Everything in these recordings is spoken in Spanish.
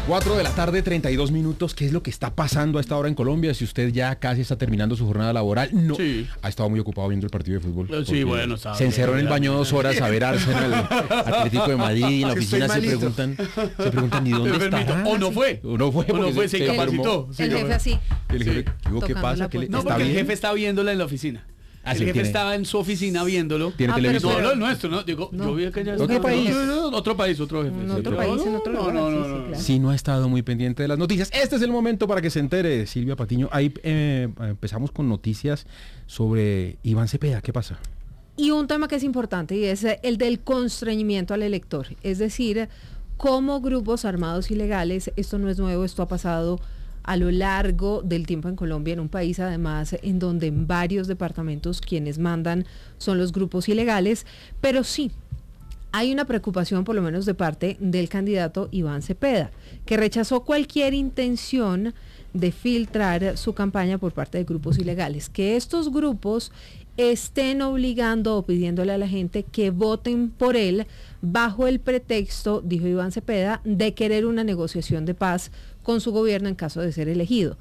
4 de la tarde, 32 minutos. ¿Qué es lo que está pasando a esta hora en Colombia? Si usted ya casi está terminando su jornada laboral, no. Sí. Ha estado muy ocupado viendo el partido de fútbol. Sí, bueno, se encerró en el baño 2 horas a ver Arsenal, Atlético de Madrid. En la oficina se preguntan, ¿y dónde está? O no fue. Se incapacitó. El jefe así. El jefe, ¿qué pasa? No, porque el jefe está viéndola en la oficina. El jefe estaba en su oficina viéndolo. ¿Tiene televisor? No, el nuestro, ¿no? Digo, no. Yo vi que ya ¿Otro país? Otro país, otro jefe. En otro país, en otro lugar. No. Sí, no ha estado muy pendiente de las noticias. Este es el momento para que se entere, Silvia Patiño. Ahí empezamos con noticias sobre Iván Cepeda. ¿Qué pasa? Y un tema que es importante y es el del constreñimiento al elector. Es decir, cómo grupos armados ilegales, esto no es nuevo, esto ha pasado a lo largo del tiempo en Colombia, en un país además en donde en varios departamentos quienes mandan son los grupos ilegales, pero sí, hay una preocupación por lo menos de parte del candidato Iván Cepeda, que rechazó cualquier intención de filtrar su campaña por parte de grupos ilegales, que estos grupos estén obligando o pidiéndole a la gente que voten por él bajo el pretexto, dijo Iván Cepeda, de querer una negociación de paz con su gobierno en caso de ser elegido.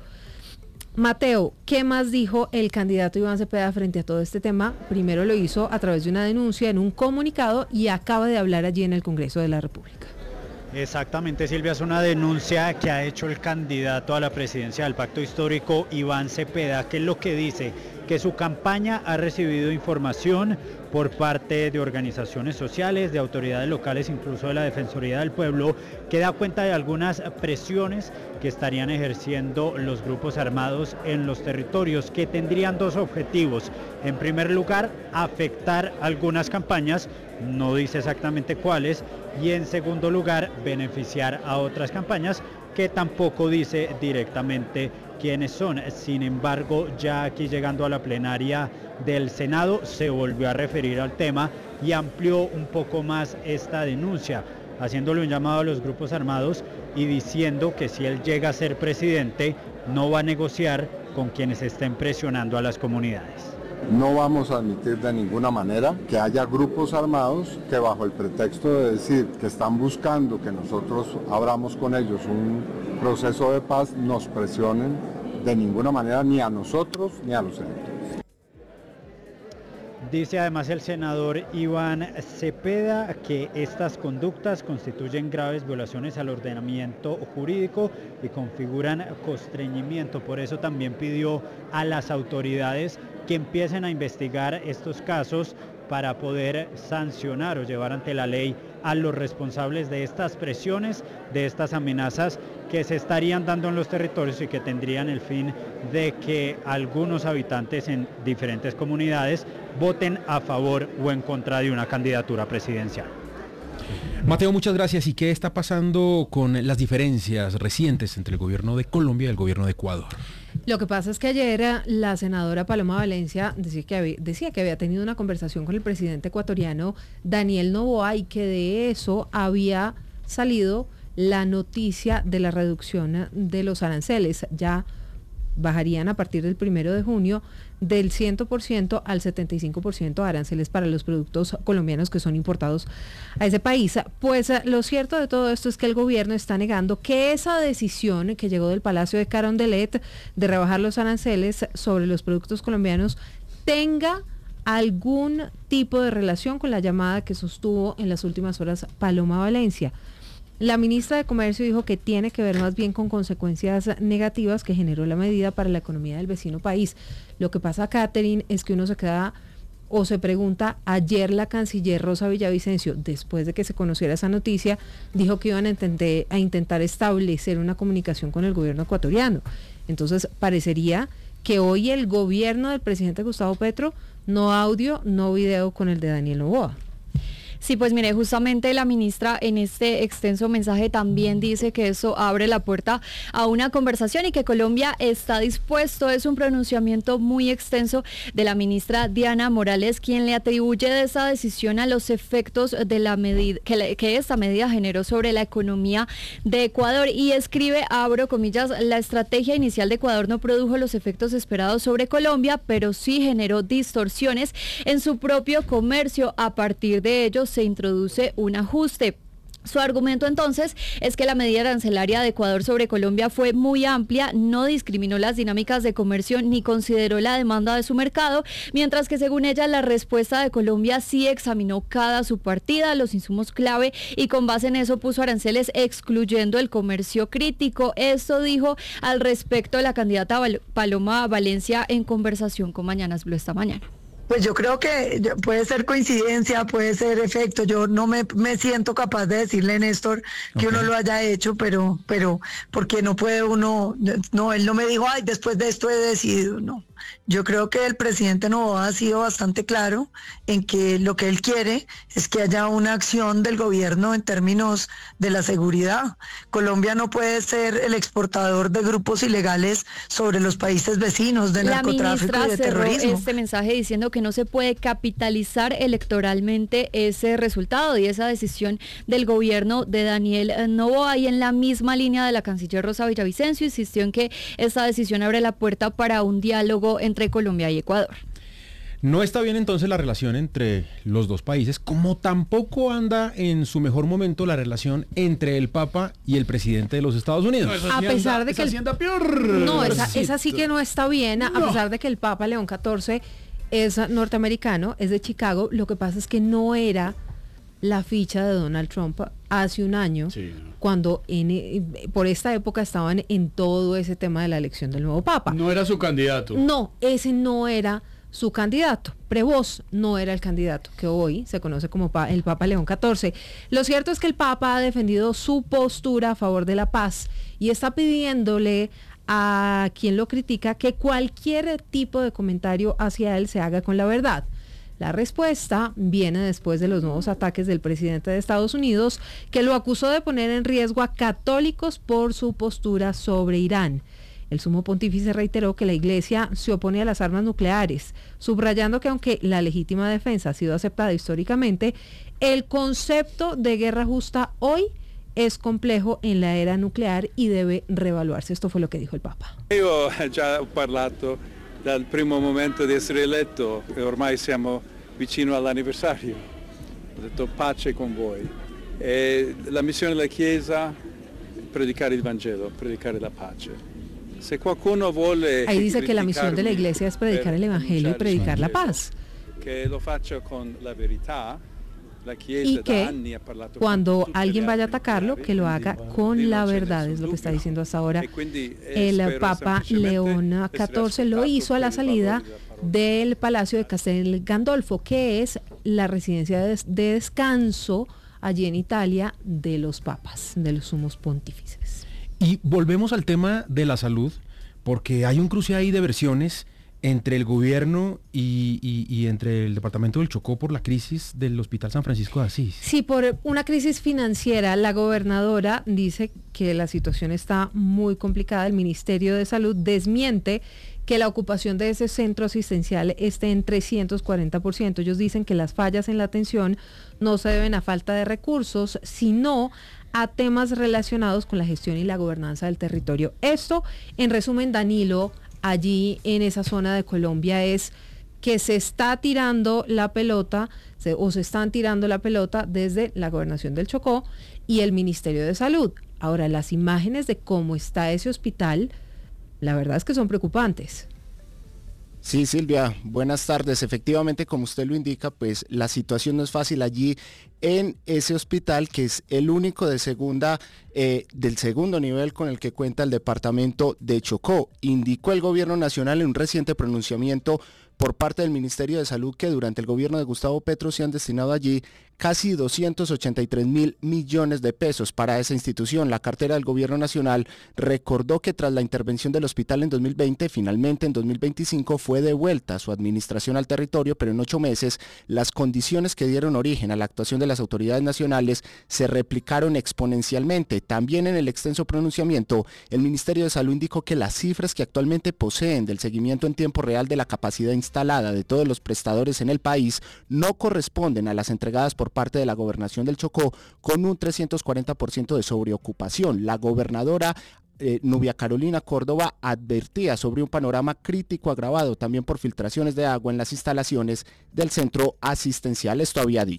Mateo, ¿qué más dijo el candidato Iván Cepeda frente a todo este tema? Primero lo hizo a través de una denuncia en un comunicado y acaba de hablar allí en el Congreso de la República. Exactamente, Silvia, es una denuncia que ha hecho el candidato a la presidencia del Pacto Histórico, Iván Cepeda, que es lo que dice, que su campaña ha recibido información por parte de organizaciones sociales, de autoridades locales, incluso de la Defensoría del Pueblo, que da cuenta de algunas presiones que estarían ejerciendo los grupos armados en los territorios, que tendrían dos objetivos. En primer lugar, afectar algunas campañas, no dice exactamente cuáles, y en segundo lugar, beneficiar a otras campañas, que tampoco dice directamente quiénes son. Sin embargo, ya aquí llegando a la plenaria del Senado, se volvió a referir al tema y amplió un poco más esta denuncia, haciéndole un llamado a los grupos armados y diciendo que si él llega a ser presidente, no va a negociar con quienes estén presionando a las comunidades. No vamos a admitir de ninguna manera que haya grupos armados que bajo el pretexto de decir que están buscando que nosotros abramos con ellos un proceso de paz, nos presionen de ninguna manera ni a nosotros ni a los electores. Dice además el senador Iván Cepeda que estas conductas constituyen graves violaciones al ordenamiento jurídico y configuran constreñimiento. Por eso también pidió a las autoridades que empiecen a investigar estos casos para poder sancionar o llevar ante la ley a los responsables de estas presiones, de estas amenazas que se estarían dando en los territorios y que tendrían el fin de que algunos habitantes en diferentes comunidades voten a favor o en contra de una candidatura presidencial. Mateo, muchas gracias. ¿Y qué está pasando con las diferencias recientes entre el gobierno de Colombia y el gobierno de Ecuador? Lo que pasa es que ayer la senadora Paloma Valencia decía que había tenido una conversación con el presidente ecuatoriano Daniel Noboa y que de eso había salido la noticia de la reducción de los aranceles. Ya bajarían a partir del 1 de junio del 100% al 75% de aranceles para los productos colombianos que son importados a ese país. Pues lo cierto de todo esto es que el gobierno está negando que esa decisión que llegó del Palacio de Carondelet de rebajar los aranceles sobre los productos colombianos tenga algún tipo de relación con la llamada que sostuvo en las últimas horas Paloma Valencia. La ministra de Comercio dijo que tiene que ver más bien con consecuencias negativas que generó la medida para la economía del vecino país. Lo que pasa, Catherine, es que uno se queda o se pregunta, ayer la canciller Rosa Villavicencio, después de que se conociera esa noticia, dijo que iban a intentar establecer una comunicación con el gobierno ecuatoriano. Entonces, parecería que hoy el gobierno del presidente Gustavo Petro, no audio, no video con el de Daniel Noboa. Sí, pues mire, justamente la ministra en este extenso mensaje también dice que eso abre la puerta a una conversación y que Colombia está dispuesto. Es un pronunciamiento muy extenso de la ministra Diana Morales, quien le atribuye de esa decisión a los efectos de la medida que esta medida generó sobre la economía de Ecuador y escribe, abro comillas, la estrategia inicial de Ecuador no produjo los efectos esperados sobre Colombia, pero sí generó distorsiones en su propio comercio. A partir de ello se introduce un ajuste. Su argumento entonces es que la medida arancelaria de Ecuador sobre Colombia fue muy amplia, no discriminó las dinámicas de comercio ni consideró la demanda de su mercado, mientras que según ella la respuesta de Colombia sí examinó cada subpartida, los insumos clave y con base en eso puso aranceles excluyendo el comercio crítico. Esto dijo al respecto la candidata Paloma Valencia en conversación con Mañanas Blue esta mañana. Pues yo creo que puede ser coincidencia, puede ser efecto. Yo no me siento capaz de decirle, Néstor, que uno lo haya hecho, pero porque no puede uno, no, él no me dijo, ay, después de esto he decidido, no. Yo creo que el presidente Noboa ha sido bastante claro en que lo que él quiere es que haya una acción del gobierno en términos de la seguridad. Colombia no puede ser el exportador de grupos ilegales sobre los países vecinos de narcotráfico y de terrorismo. Cerró este mensaje diciendo que no se puede capitalizar electoralmente ese resultado y esa decisión del gobierno de Daniel Noboa, y en la misma línea de la canciller Rosa Villavicencio insistió en que esta decisión abre la puerta para un diálogo entre Colombia y Ecuador. No está bien entonces la relación entre los dos países, como tampoco anda en su mejor momento la relación entre el Papa y el presidente de los Estados Unidos. A pesar de que anda peor. No, esa sí que no está bien, a pesar de que el Papa León XIV es norteamericano, es de Chicago. Lo que pasa es que no era la ficha de Donald Trump hace un año, cuando por esta época estaban en todo ese tema de la elección del nuevo Papa. No era su candidato. No, ese no era su candidato. Prevost no era el candidato que hoy se conoce como el Papa León XIV. Lo cierto es que el Papa ha defendido su postura a favor de la paz y está pidiéndole a quien lo critica que cualquier tipo de comentario hacia él se haga con la verdad. La respuesta viene después de los nuevos ataques del presidente de Estados Unidos, que lo acusó de poner en riesgo a católicos por su postura sobre Irán. El sumo pontífice reiteró que la Iglesia se opone a las armas nucleares, subrayando que aunque la legítima defensa ha sido aceptada históricamente, el concepto de guerra justa hoy es complejo en la era nuclear y debe reevaluarse. Esto fue lo que dijo el Papa. Io già ho parlato dal primo momento di essere eletto e ormai siamo vicino all'anniversario. Ho detto pace con voi. La missione della Chiesa, predicare il Vangelo, predicare la pace. Se qualcuno vuole Ahí dice que la misión de la Iglesia es predicar el Evangelio y predicar la paz. Que lo faccia con la verità. Y que cuando alguien vaya a atacarlo, que lo haga con la verdad, es lo que está diciendo hasta ahora el Papa León XIV. Lo hizo a la salida del Palacio de Castel Gandolfo, que es la residencia de descanso allí en Italia de los papas, de los sumos pontífices. Y volvemos al tema de la salud, porque hay un cruce ahí de versiones entre el gobierno y entre el departamento del Chocó por la crisis del Hospital San Francisco de Asís. Sí, por una crisis financiera. La gobernadora dice que la situación está muy complicada. El Ministerio de Salud desmiente que la ocupación de ese centro asistencial esté en 340%. Ellos dicen que las fallas en la atención no se deben a falta de recursos, sino a temas relacionados con la gestión y la gobernanza del territorio. Esto, en resumen, Danilo, allí en esa zona de Colombia es que se está tirando la pelota, se están tirando la pelota desde la Gobernación del Chocó y el Ministerio de Salud. Ahora, las imágenes de cómo está ese hospital, la verdad es que son preocupantes. Sí, Silvia, buenas tardes. Efectivamente, como usted lo indica, pues la situación no es fácil allí en ese hospital, que es el único del segundo nivel con el que cuenta el departamento de Chocó. Indicó el gobierno nacional en un reciente pronunciamiento por parte del Ministerio de Salud que durante el gobierno de Gustavo Petro se han destinado allí casi 283.000 millones de pesos para esa institución. La cartera del gobierno nacional recordó que tras la intervención del hospital en 2020, finalmente en 2025 fue devuelta su administración al territorio, pero en 8 meses las condiciones que dieron origen a la actuación de las autoridades nacionales se replicaron exponencialmente. También en el extenso pronunciamiento, el Ministerio de Salud indicó que las cifras que actualmente poseen del seguimiento en tiempo real de la capacidad instalada de todos los prestadores en el país no corresponden a las entregadas por parte de la Gobernación del Chocó, con un 340% de sobreocupación. La gobernadora Nubia Carolina Córdoba advertía sobre un panorama crítico agravado también por filtraciones de agua en las instalaciones del centro asistencial. Esto había dicho.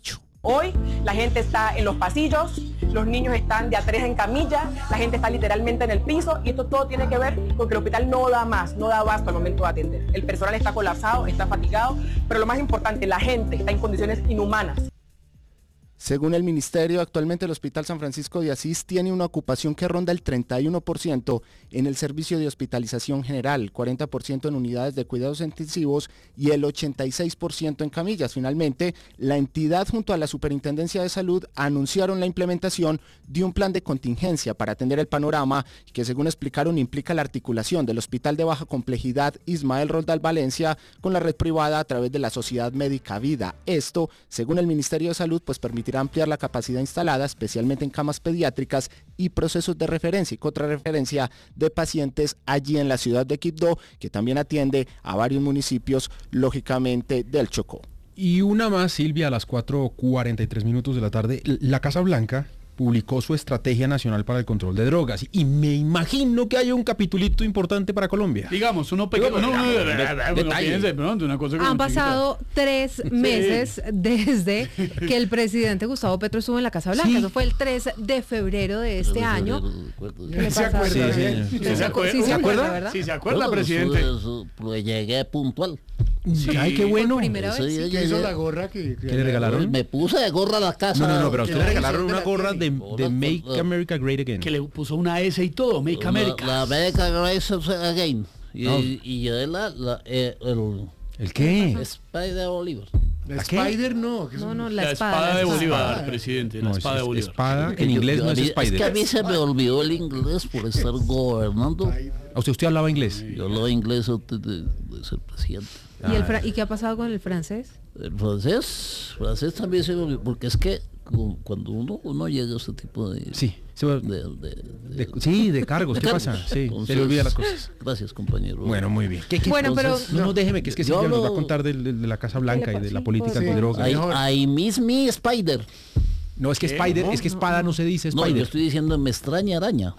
Hoy la gente está en los pasillos, los niños están de a 3 en camilla, la gente está literalmente en el piso y esto todo tiene que ver con que el hospital no da más, no da abasto al momento de atender. El personal está colapsado, está fatigado, pero lo más importante, la gente está en condiciones inhumanas. Según el ministerio, actualmente el Hospital San Francisco de Asís tiene una ocupación que ronda el 31% en el servicio de hospitalización general, 40% en unidades de cuidados intensivos y el 86% en camillas. Finalmente, la entidad junto a la Superintendencia de Salud anunciaron la implementación de un plan de contingencia para atender el panorama que, según explicaron, implica la articulación del Hospital de Baja Complejidad Ismael Roldán Valencia con la red privada a través de la Sociedad Médica Vida. Esto, según el Ministerio de Salud, pues permitirá ampliar la capacidad instalada, especialmente en camas pediátricas y procesos de referencia y contrarreferencia de pacientes allí en la ciudad de Quibdó, que también atiende a varios municipios, lógicamente, del Chocó. Y una más, Silvia, a las 4:43 de la tarde, la Casa Blanca publicó su Estrategia Nacional para el Control de Drogas y me imagino que haya un capitulito importante para Colombia. Digamos, uno pequeño. Han pasado 3 meses desde que el presidente Gustavo Petro estuvo en la Casa Blanca. Eso fue el 3 de febrero de este año. ¿Se acuerda? Sí, se acuerda, Sí, se acuerda, presidente. Pues llegué puntual. Sí. Ay, qué bueno. Por primera vez. Sí, ¿Qué hizo la gorra que le regalaron? Me puse de gorra a la casa. No, pero a usted le regalaron una gorra de Make America Great Again. Que le puso una S y todo, Make America. La America Great Again. Y yo de ¿El qué? Spider Bolívar. La Spider no. No, la espada de Bolívar, presidente. La espada de Bolívar. Espada, en inglés no es Spider. Es que a mí se me olvidó el inglés por estar gobernando. ¿A usted hablaba inglés? Yo hablaba inglés antes de ser presidente. ¿Y qué ha pasado con el francés? El francés también se me olvidó, porque es que cuando uno llega a este tipo de... Sí, de cargos, ¿qué pasa? Sí, entonces, se le olvida las cosas. Gracias, compañero. Bueno, muy bien. Bueno, entonces, pero... No, déjeme, que es que Silvia nos va a contar de la Casa Blanca y de la política de drogas. Ahí mismo Spider. No, es que Spider, es que espada no se dice Spider. No, yo estoy diciendo me extraña araña.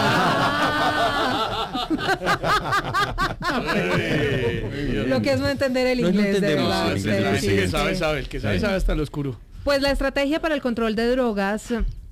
Lo que es no entender el inglés, de verdad. Sí, que sabe, el que sabe hasta lo oscuro. Pues la estrategia para el control de drogas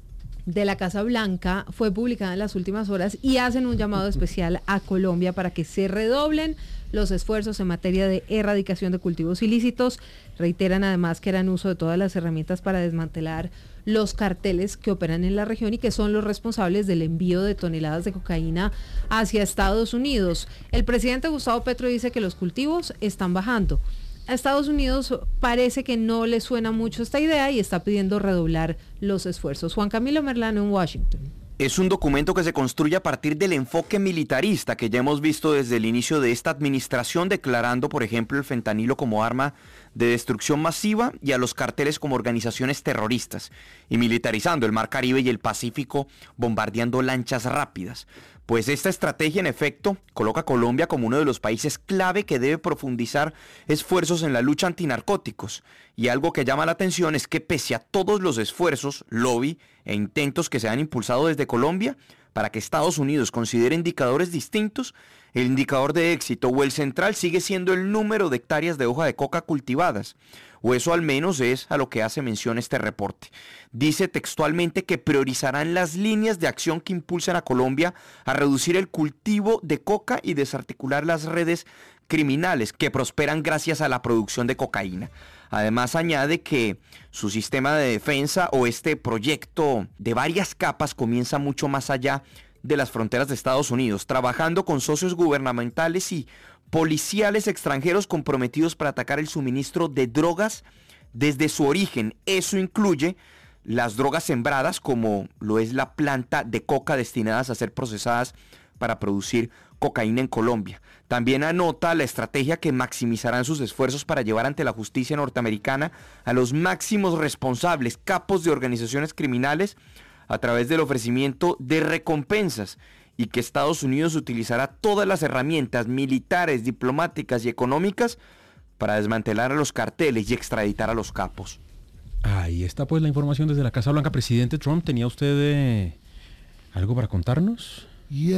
de la Casa Blanca fue publicada en las últimas horas y hacen un llamado especial a Colombia para que se redoblen los esfuerzos en materia de erradicación de cultivos ilícitos. Reiteran además que harán uso de todas las herramientas para desmantelar los carteles que operan en la región y que son los responsables del envío de toneladas de cocaína hacia Estados Unidos. El presidente Gustavo Petro dice que los cultivos están bajando. A Estados Unidos parece que no le suena mucho esta idea y está pidiendo redoblar los esfuerzos. Juan Camilo Merlano en Washington. Es un documento que se construye a partir del enfoque militarista que ya hemos visto desde el inicio de esta administración, declarando, por ejemplo, el fentanilo como arma de destrucción masiva y a los carteles como organizaciones terroristas, y militarizando el Mar Caribe y el Pacífico, bombardeando lanchas rápidas. Pues esta estrategia, en efecto, coloca a Colombia como uno de los países clave que debe profundizar esfuerzos en la lucha antinarcóticos. Y algo que llama la atención es que pese a todos los esfuerzos, lobby e intentos que se han impulsado desde Colombia para que Estados Unidos considere indicadores distintos, el indicador de éxito o el central sigue siendo el número de hectáreas de hoja de coca cultivadas, o eso al menos es a lo que hace mención este reporte. Dice textualmente que priorizarán las líneas de acción que impulsan a Colombia a reducir el cultivo de coca y desarticular las redes criminales que prosperan gracias a la producción de cocaína. Además añade que su sistema de defensa o este proyecto de varias capas comienza mucho más allá de las fronteras de Estados Unidos, trabajando con socios gubernamentales y policiales extranjeros comprometidos para atacar el suministro de drogas desde su origen. Eso incluye las drogas sembradas, como lo es la planta de coca destinadas a ser procesadas para producir cocaína en Colombia. También anota la estrategia que maximizarán sus esfuerzos para llevar ante la justicia norteamericana a los máximos responsables, capos de organizaciones criminales, a través del ofrecimiento de recompensas, y que Estados Unidos utilizará todas las herramientas militares, diplomáticas y económicas para desmantelar a los carteles y extraditar a los capos. Ahí está pues la información desde la Casa Blanca. Presidente Trump, ¿tenía usted algo para contarnos?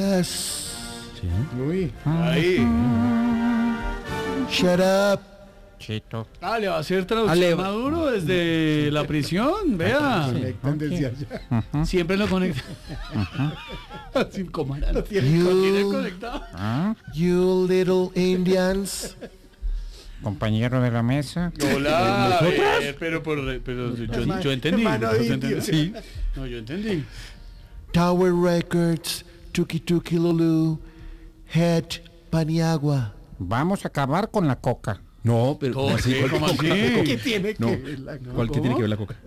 Yes. Sí. Uy, ahí. Shut up Chito. Le va a hacer traducción Maduro desde la prisión, vea. Siempre lo conecta. Lo tiene conectado. You little Indians. Compañero de la mesa. Hola, pero yo entendí. Sí. No, yo entendí. Tower Records, Tuki Tuki Lulu, Head, Paniagua. Vamos a acabar con la coca. No, pero ¿cómo así? ¿Qué tiene que ver la coca? ¿Cuál que tiene que ver la coca?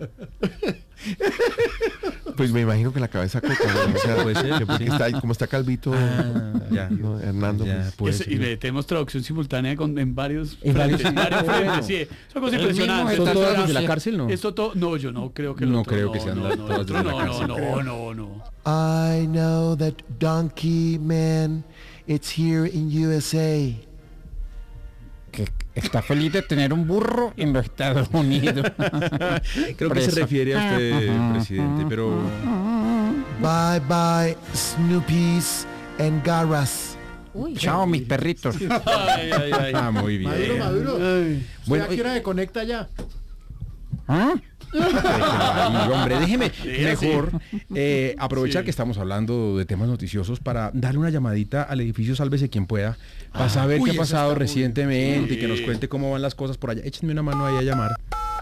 Pues me imagino que la cabeza coca, ¿no? O sea, puede ser, porque sí. está ahí, como está calvito, ya. ¿no? Hernando. Ya, pues. Y le tenemos traducción simultánea en varios frentes. Sí, son cosas impresionantes. ¿Son todas desde la cárcel, no? No, yo no creo que no creo que sean todas desde la cárcel. No. I know that Donkey Man, it's here in USA. Que está feliz de tener un burro en los Estados Unidos. Creo que se refiere a usted, presidente, pero... Bye bye, Snoopies and Garras. Uy, chao, mis perritos. Ay. Muy bien. Maduro. Bueno, ¿a qué hora se conecta ya? ¿Ah? Ay, hombre, déjeme mejor aprovechar que estamos hablando de temas noticiosos para darle una llamadita al edificio Sálvese Quien Pueda para saber qué ha pasado recientemente y que nos cuente cómo van las cosas por allá. Échenme una mano ahí a llamar.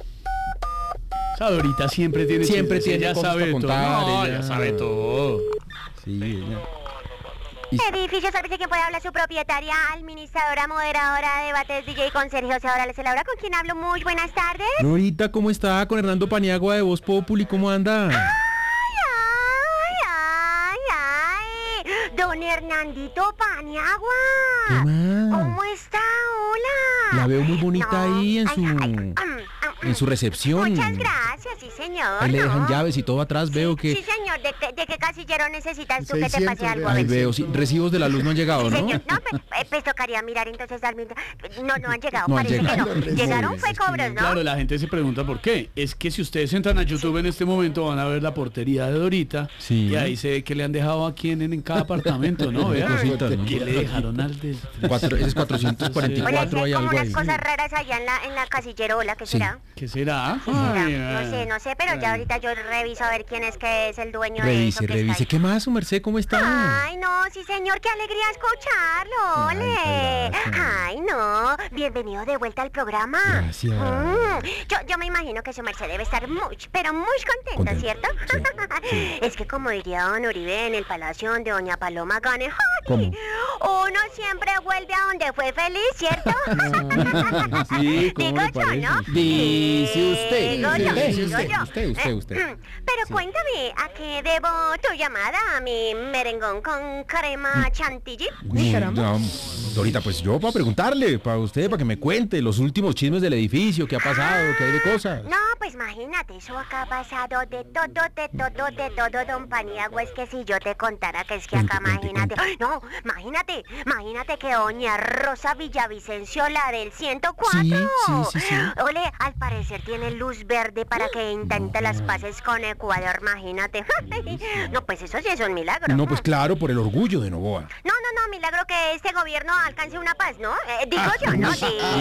Dorita siempre tiene cosas sabe para contar. Todo. Ella sabe todo. Sí, ella. Edificio Sálvese Quien Pueda, habla su propietaria, administradora, moderadora, debates, DJ, conserje, o sea, ahora les elabora con quien hablo. Muy buenas tardes. Norita, ¿cómo está? Con Hernando Paniagua de Voz Populi, ¿cómo anda? Ay, don Hernandito Paniagua. ¿Qué más? ¿Cómo está? Hola. La veo muy bonita ahí en su recepción. Muchas gracias, sí señor. Ahí le dejan llaves y todo atrás, veo que... Sí señor, ¿de qué casillero necesitas tú que te pase algo? Ahí veo, sí, recibos de la luz no han llegado, ¿no? Señor, no, pues tocaría mirar entonces al... No han llegado, No han parece llegado. que no. Llegaron fue cobros, ¿no? Claro, la gente se pregunta por qué. Es que si ustedes entran a YouTube en este momento van a ver la portería de Dorita. Sí. Y ahí se ve que le han dejado a quien en cada apartamento, ¿no? Vea. ¿Qué le dejaron al del... Ese es 444, hay algo unas ahí. cosas raras allá en la casillerola, ¿qué será? ¿Qué será? No sé, pero ya ahorita yo reviso a ver quién es que es el dueño de eso. Revise. ¿Qué más, su merced? ¿Cómo está? Ay, no, sí señor, qué alegría escucharlo, ole. Ay, no, bienvenido de vuelta al programa. Gracias. Yo me imagino que su merced debe estar muy, pero muy contenta, ¿cierto? Sí. Es que como diría don Uribe en el palacio donde doña Paloma gane, ¿cómo? Uno siempre vuelve a donde fue feliz, ¿cierto? Sí, ¿cómo digo le parece? yo, ¿no? Dice usted. Digo yo. Usted. Pero cuéntame, ¿a qué debo tu llamada? ¿A mi merengón con crema chantilly? No, Dorita, pues yo para preguntarle, para usted, para que me cuente los últimos chismes del edificio, qué ha pasado, qué hay de cosas. No, pues imagínate, eso acá ha pasado de todo, don Paniagua. Es que si yo te contara que es que acá, imagínate. ¡Ay, no! Imagínate que doña Rosa Villavicencio, la del 104. Sí. Ole, al parecer tiene luz verde para que intente las paces con Ecuador, imagínate. No, pues eso sí es un milagro. No, pues claro, por el orgullo de Noboa. No, milagro que este gobierno alcance una paz, ¿no? Digo yo, ¿no?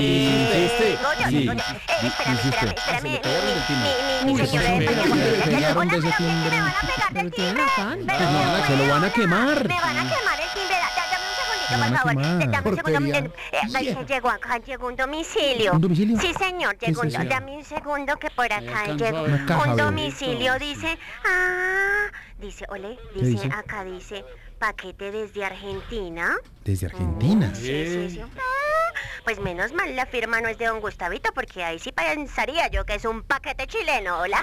Espérame. Mi señora de Hola, pero que me van a pegar del timbre. Se lo van a quemar. Me van a quemar el timbre. Dame un segundito, por favor. Dame un segundo. Llegó un domicilio. ¿Un domicilio? Sí, señor, llegó un... Dame un segundo que por acá llegó un domicilio. Dice... Dice, acá dice... Paquete desde Argentina. ¿Desde Argentina? Sí. Pues menos mal la firma no es de don Gustavito, porque ahí sí pensaría yo que es un paquete chileno, hola.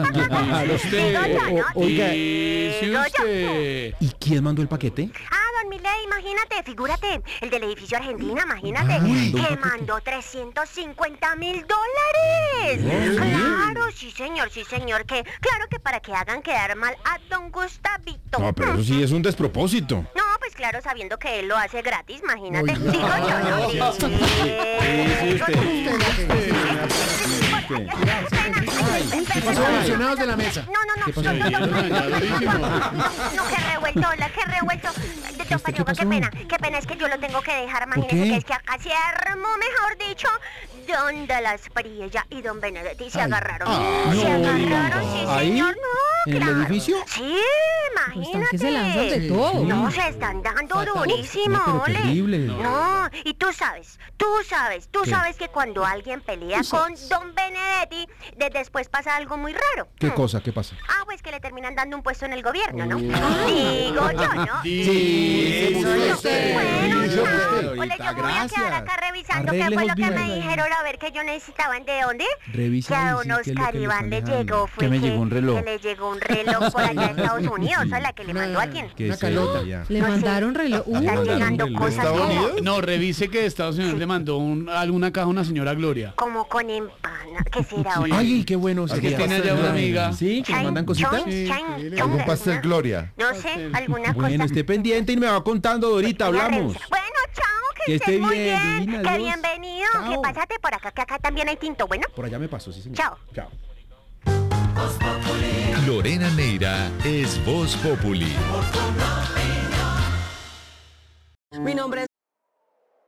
Oiga, usted. ¿Y quién mandó el paquete? Don Milei, imagínate, figúrate, el del edificio Argentina, imagínate, que mandó $350,000. Claro, sí señor, que claro que para que hagan quedar mal a don Gustavito. No, pero eso sí es un despropósito. No, pues claro, sabiendo que él lo hace gratis, imagínate. ¿Qué pasó, funcionarios de la mesa? No, qué revuelto. Don Paniagua, qué pena, es que yo lo tengo que dejar, imagínese que es que acá se armó, mejor dicho, donde la Espriella y don Benedetti se agarraron. No, se agarraron, sí, ¿ahí? señor, no, ¿En el claro. edificio? Sí, Pues imagínate. están que se lanzan de todo. No, se están dando durísimo, No, pero ole. terrible. No, y tú sabes que cuando alguien pelea con don Benedetti, después pasa algo muy raro. ¿Qué cosa? ¿Qué pasa? Ah, pues que le terminan dando un puesto en el gobierno, ¿no? Digo yo, ¿no? Sí, Bueno, usted. ole, yo me voy a quedar acá revisando qué Arregle fue lo esos que me videos ahí. dijeron, a ver qué yo necesitaban de dónde. Revisa Que a ahí, don sí, qué es lo Oscar que le Iván le están dejando. llegó, fue Que me llegó un reloj. que le llegó un reloj por allá de Estados Unidos, a la que le mandó alguien. ¿Qué Una es calota. eso ya? Le mandaron reloj. Están llegando reloj. cosas ¿Estados como, Unidos? No, revise que Estados Unidos le mandó alguna caja a una señora Gloria. como con empana. ¿Qué será? Sí. Hola? Ay, qué bueno. Es que sería. tiene allá una amiga. ¿Sí? ¿Que le mandan cositas? ¿Algún pastel Gloria? No sé, alguna Bueno, cosa. esté pendiente y me va contando, Dorita, Una hablamos. revisa. Bueno, chao, que Que estés esté muy bien, bien. divina, Que adiós. bienvenido. Chao. Que pásate por acá, que acá también hay tinto, bueno. Por allá me paso, sí, señor. Chao. Chao. Lorena Neira es Voz Populi. Mi nombre es